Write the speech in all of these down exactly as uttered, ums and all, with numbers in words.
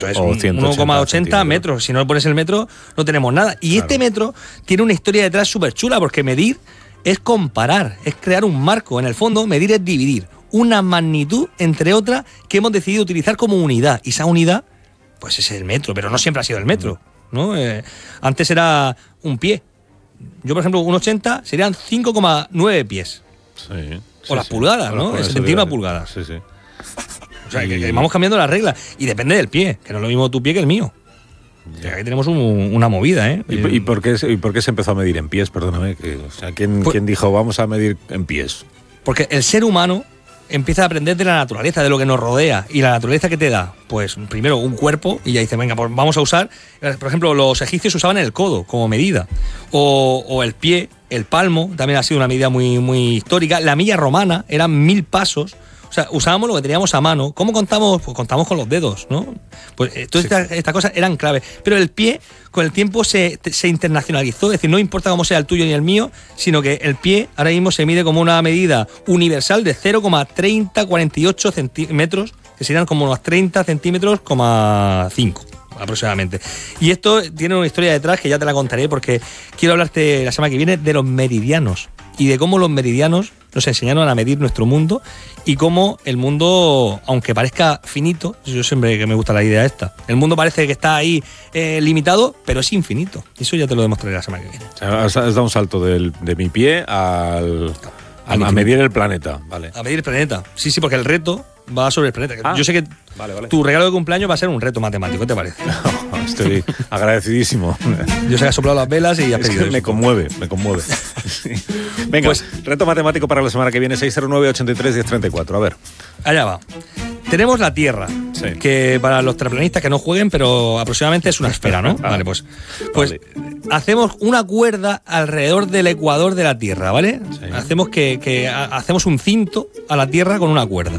Es uno coma ochenta metros. Si no pones el metro, no tenemos nada. Y claro, este metro tiene una historia detrás súper chula, porque medir es comparar, es crear un marco. En el fondo, medir es dividir una magnitud entre otra que hemos decidido utilizar como unidad. Y esa unidad, pues es el metro, pero no siempre ha sido el metro, ¿no? Eh, antes era un pie. Yo, por ejemplo, un ochenta serían cinco coma nueve pies. Sí. O sí, las sí. pulgadas, ¿no? El sentido una pulgada. Sí, sí. O sea, y... que, que vamos cambiando las reglas. Y depende del pie, que no es lo mismo tu pie que el mío. O sea, aquí tenemos un, una movida, ¿eh? ¿Y, y, por qué, ¿Y por qué se empezó a medir en pies? Perdóname. Que, o sea, ¿quién, pues, ¿quién dijo vamos a medir en pies? Porque el ser humano empieza a aprender de la naturaleza, de lo que nos rodea. ¿Y la naturaleza qué te da? Pues primero un cuerpo, y ya dice, venga, pues vamos a usar... Por ejemplo, los egipcios usaban el codo como medida. O, o el pie, el palmo, también ha sido una medida muy, muy histórica. La milla romana eran mil pasos. O sea, usábamos lo que teníamos a mano. ¿Cómo contamos? Pues contamos con los dedos, ¿no? Pues eh, todas sí. estas, estas cosas eran clave. Pero el pie, con el tiempo, se, se internacionalizó. Es decir, no importa cómo sea el tuyo ni el mío, sino que el pie ahora mismo se mide como una medida universal de cero coma treinta cuarenta y ocho centímetros, que serían como unos treinta centímetros, coma cinco aproximadamente. Y esto tiene una historia detrás que ya te la contaré, porque quiero hablarte la semana que viene de los meridianos y de cómo los meridianos nos enseñaron a medir nuestro mundo y cómo el mundo, aunque parezca finito, yo siempre que me gusta la idea esta, el mundo parece que está ahí eh, limitado, pero es infinito. Eso ya te lo demostraré la semana que viene. O sea, has dado un salto del, de mi pie al... A, a medir el planeta, vale. A medir el planeta. Sí, sí, porque el reto va sobre el planeta. Ah, yo sé que vale, vale. tu regalo de cumpleaños va a ser un reto matemático, ¿qué te parece? No, estoy agradecidísimo. Yo sé que has soplado las velas y has es pedido que me conmueve, me conmueve. Sí. Venga, pues, reto matemático para la semana que viene, seis cero nueve, ochenta y tres, diez treinta y cuatro. A ver. Allá va. Tenemos la Tierra, sí. que para los terraplanistas que no jueguen, pero aproximadamente es una esfera, ¿no? Vale, pues, pues vale. hacemos una cuerda alrededor del ecuador de la Tierra, ¿vale? Sí. Hacemos que, que hacemos un cinto a la Tierra con una cuerda.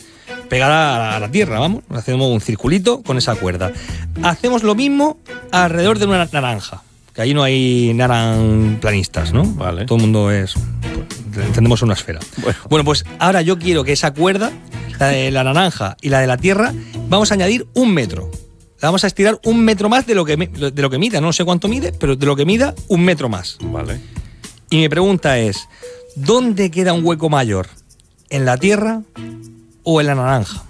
Pegada a la Tierra, vamos. Hacemos un circulito con esa cuerda. Hacemos lo mismo alrededor de una naranja. Que ahí no hay naranplanistas, ¿no? Vale. Todo el mundo es... Pues, entendemos una esfera. Bueno. bueno, pues ahora yo quiero que esa cuerda, la de la naranja y la de la Tierra, vamos a añadir un metro. La vamos a estirar un metro más de lo que, de lo que mida. No sé cuánto mide, pero de lo que mida, un metro más. Vale. Y mi pregunta es, ¿dónde queda un hueco mayor? ¿En la Tierra o en la naranja?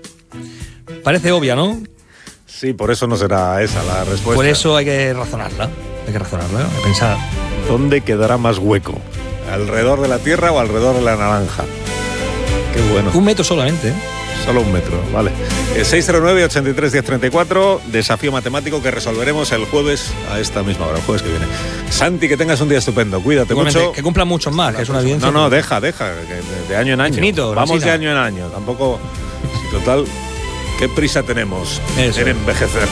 Parece obvia, ¿no? Sí, por eso no será esa la respuesta. Por eso hay que razonarla. Hay que razonarla, hay que pensar. ¿Dónde quedará más hueco? ¿Alrededor de la Tierra o alrededor de la naranja? Qué bueno. Un metro solamente, ¿eh? Solo un metro, vale. Eh, seis cero nueve, ochenta y tres, diez treinta y cuatro, desafío matemático que resolveremos el jueves a esta misma hora, el jueves que viene. Santi, que tengas un día estupendo, cuídate Igualmente, mucho. Que cumplan muchos más, que es una evidencia. No, no, deja, deja, que de, de año en año. Infinito, vamos de año en año, tampoco... Total, ¿qué prisa tenemos Eso. en envejecer?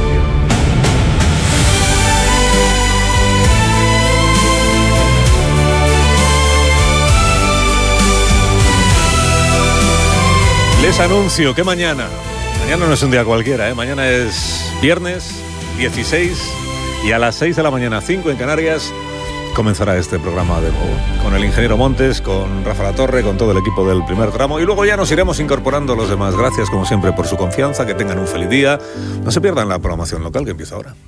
Les anuncio que mañana, mañana no es un día cualquiera, ¿eh? Mañana es viernes dieciséis y a las seis de la mañana, cinco en Canarias, comenzará este programa de nuevo. Con el ingeniero Montes, con Rafa Latorre, con todo el equipo del primer tramo y luego ya nos iremos incorporando los demás. Gracias como siempre por su confianza, que tengan un feliz día. No se pierdan la programación local que empieza ahora.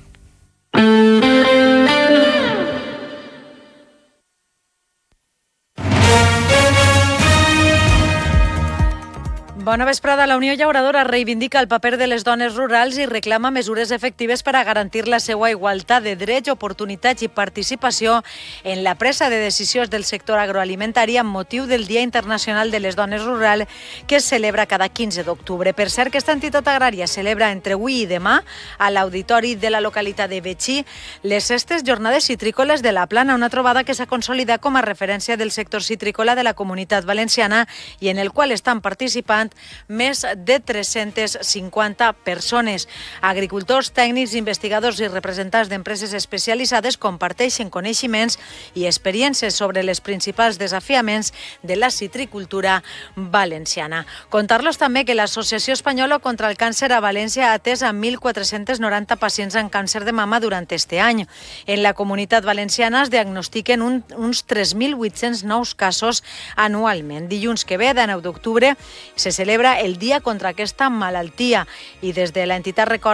Bona vesprada. La Unió Llauradora reivindica el paper de les dones rurals i reclama mesures efectives per a garantir la seva igualtat de drets, oportunitats i participació en la presa de decisions del sector agroalimentari amb motiu del Dia Internacional de les Dones Rural que es celebra cada quinze d'octubre. Per cert, que esta entitat agrària celebra entre avui i demà a l'auditori de la localitat de Betxí les sextes jornades citrícoles de la Plana, una trobada que s'ha consolidat com a referència del sector citrícola de la Comunitat Valenciana i en el qual estan participant més de tres-centes cinquanta persones. Agricultors, tècnics, investigadors i representants d'empreses especialitzades comparteixen coneixements i experiències sobre les principals desafiaments de la citricultura valenciana. Contar-los també que l'Associació Espanyola contra el Càncer a València ha atès a mil quatre-cents noranta pacients amb càncer de mama durant este any. En la Comunitat Valenciana es diagnostiquen un, uns tres mil vuit-cents nous casos anualment. Dilluns que ve, de nou d'octubre, se celebra celebra el dia contra aquesta malaltia i des de l'entitat recorda